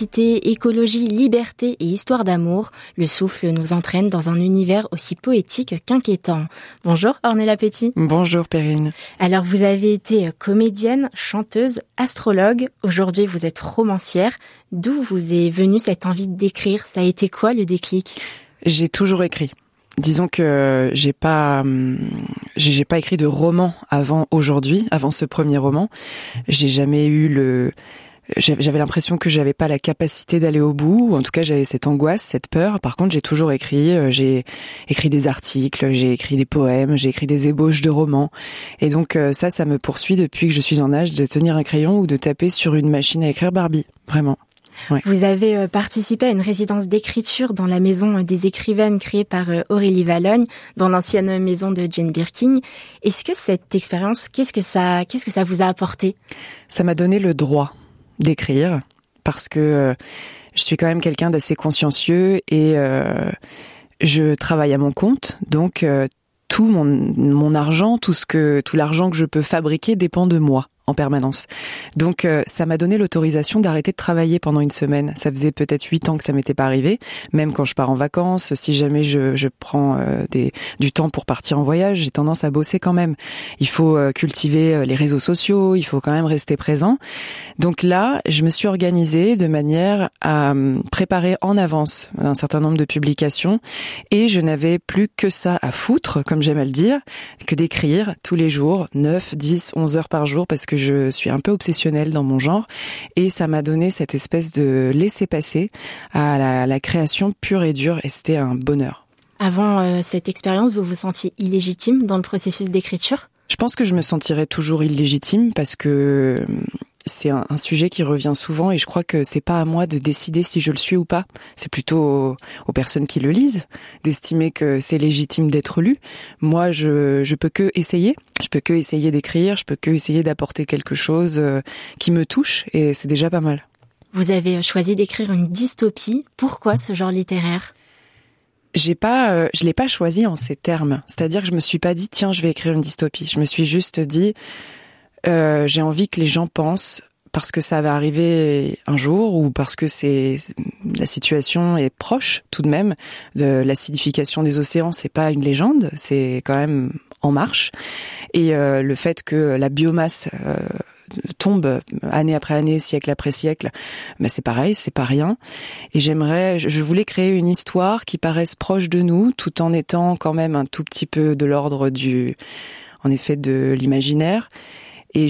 biodiversité, écologie, liberté et histoire d'amour, le souffle nous entraîne dans un univers aussi poétique qu'inquiétant. Bonjour Ornella Petit. Bonjour Perrine. Alors vous avez été comédienne, chanteuse, astrologue. Aujourd'hui vous êtes romancière. D'où vous est venue cette envie d'écrire ? Ça a été quoi le déclic ? J'ai toujours écrit. Disons que j'ai pas écrit de roman avant ce premier roman. J'ai jamais eu j'avais l'impression que j'avais pas la capacité d'aller au bout, ou en tout cas j'avais cette angoisse, cette peur. Par contre, j'ai toujours écrit, j'ai écrit des articles, j'ai écrit des poèmes, j'ai écrit des ébauches de romans. Et donc ça me poursuit depuis que je suis en âge de tenir un crayon ou de taper sur une machine à écrire Barbie, vraiment. Ouais. Vous avez participé à une résidence d'écriture dans la maison des écrivaines créée par Aurélie Vallogne, dans l'ancienne maison de Jane Birkin. Est-ce que cette expérience, qu'est-ce que ça vous a apporté ? Ça m'a donné le droit d'écrire, parce que je suis quand même quelqu'un d'assez consciencieux et je travaille à mon compte, donc tout mon argent, tout l'argent que je peux fabriquer dépend de moi en permanence. Donc ça m'a donné l'autorisation d'arrêter de travailler pendant une semaine. Ça faisait peut-être 8 ans que ça m'était pas arrivé, même quand je pars en vacances, si jamais je prends du temps pour partir en voyage, j'ai tendance à bosser quand même. Il faut cultiver les réseaux sociaux, il faut quand même rester présent. Donc là, je me suis organisée de manière à préparer en avance un certain nombre de publications et je n'avais plus que ça à foutre, comme j'aime à le dire, que d'écrire tous les jours, 9, 10, 11 heures par jour, parce que je suis un peu obsessionnelle dans mon genre et ça m'a donné cette espèce de laisser-passer à la création pure et dure et c'était un bonheur. Avant cette expérience, vous vous sentiez illégitime dans le processus d'écriture ? Je pense que je me sentirais toujours illégitime parce que c'est un sujet qui revient souvent et je crois que c'est pas à moi de décider si je le suis ou pas. C'est plutôt aux personnes qui le lisent d'estimer que c'est légitime d'être lu. Moi, je peux que essayer. Je peux que essayer d'écrire. Je peux que essayer d'apporter quelque chose qui me touche et c'est déjà pas mal. Vous avez choisi d'écrire une dystopie. Pourquoi ce genre littéraire ? Je l'ai pas choisi en ces termes. C'est-à-dire que je me suis pas dit tiens, je vais écrire une dystopie. Je me suis juste dit j'ai envie que les gens pensent, parce que ça va arriver un jour ou parce que la situation est proche tout de même de l'acidification des océans, c'est pas une légende, c'est quand même en marche. Et le fait que la biomasse tombe année après année, siècle après siècle, ben c'est pareil, c'est pas rien. Et je voulais créer une histoire qui paraisse proche de nous, tout en étant quand même un tout petit peu de l'ordre en effet, de l'imaginaire. Et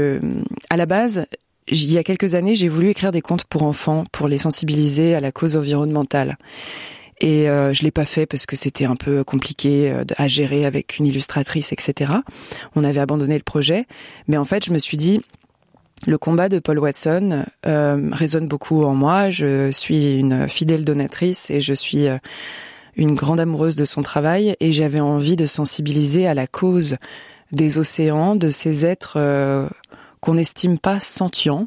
à la base, il y a quelques années, j'ai voulu écrire des contes pour enfants, pour les sensibiliser à la cause environnementale. Et je l'ai pas fait parce que c'était un peu compliqué à gérer avec une illustratrice, etc. On avait abandonné le projet. Mais en fait, je me suis dit, le combat de Paul Watson résonne beaucoup en moi. Je suis une fidèle donatrice et je suis une grande amoureuse de son travail. Et j'avais envie de sensibiliser à la cause des océans, de ces êtres qu'on n'estime pas sentients,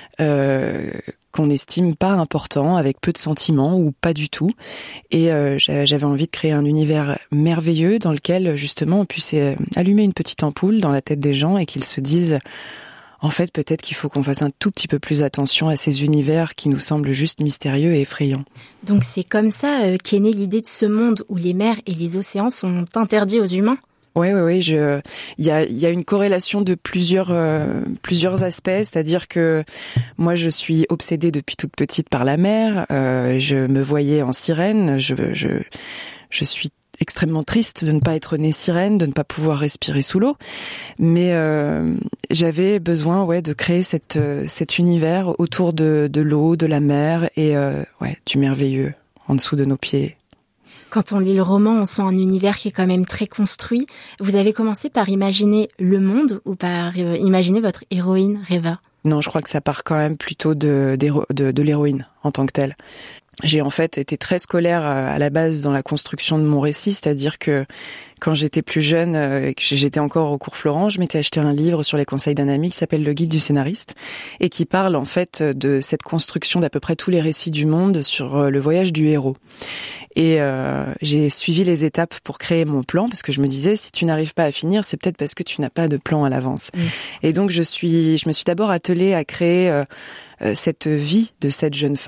qu'on n'estime pas importants, avec peu de sentiments ou pas du tout. Et j'avais envie de créer un univers merveilleux dans lequel justement on puisse allumer une petite ampoule dans la tête des gens et qu'ils se disent en fait peut-être qu'il faut qu'on fasse un tout petit peu plus attention à ces univers qui nous semblent juste mystérieux et effrayants. Donc c'est comme ça qu'est née l'idée de ce monde où les mers et les océans sont interdits aux humains ? Oui. Il y a une corrélation de plusieurs aspects, c'est-à-dire que moi je suis obsédée depuis toute petite par la mer. Je me voyais en sirène. Je suis extrêmement triste de ne pas être née sirène, de ne pas pouvoir respirer sous l'eau. Mais j'avais besoin de créer cet univers autour de l'eau, de la mer et du merveilleux en dessous de nos pieds. Quand on lit le roman, on sent un univers qui est quand même très construit. Vous avez commencé par imaginer le monde ou par imaginer votre héroïne, Reva ? Non, je crois que ça part quand même plutôt de l'héroïne en tant que telle. J'ai en fait été très scolaire à la base dans la construction de mon récit, c'est-à-dire que quand j'étais plus jeune, que j'étais encore au cours Florent, je m'étais acheté un livre sur les conseils d'un ami qui s'appelle Le Guide du scénariste et qui parle en fait de cette construction d'à peu près tous les récits du monde sur le voyage du héros. Et j'ai suivi les étapes pour créer mon plan parce que je me disais si tu n'arrives pas à finir, c'est peut-être parce que tu n'as pas de plan à l'avance. Et donc je me suis d'abord attelée à créer cette vie de cette jeune femme